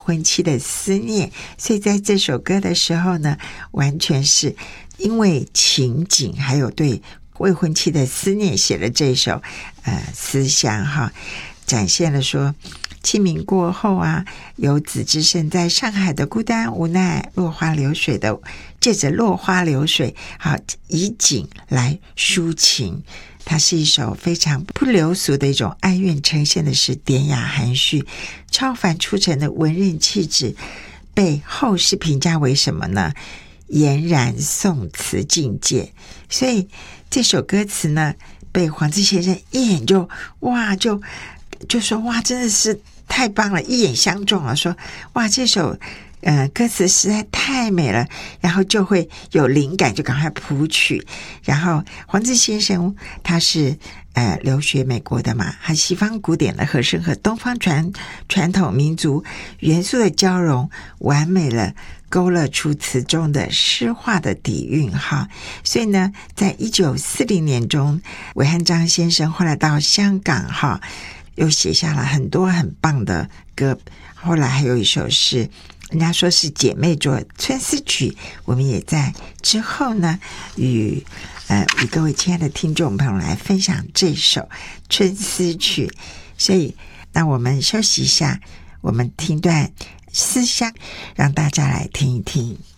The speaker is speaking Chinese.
婚妻的思念，所以在这首歌的时候呢，完全是因为情景还有对未婚妻的思念写了这首思乡哈，展现了说清明过后啊，游子之身在上海的孤单无奈，落花流水的，借着落花流水好以景来抒情。它是一首非常不流俗的一种哀怨，呈现的是典雅含蓄超凡出尘的文人气质，被后世评价为什么呢？俨然宋词境界。所以这首歌词呢，被黄自先生一眼就说哇，真的是太棒了，一眼相中了，说哇，这首歌词实在太美了，然后就会有灵感，就赶快谱曲。然后黄自先生他是留学美国的嘛，他西方古典的和声和东方传统民族元素的交融，完美了勾勒出词中的诗化的底蕴哈。所以呢，在1940年中，韦汉章先生后来到香港哈，又写下了很多很棒的歌，后来还有一首是人家说是姐妹作《春思曲》，我们也在之后呢与各位亲爱的听众朋友来分享这首《春思曲》。所以那我们休息一下，我们听段思乡，让大家来听一听。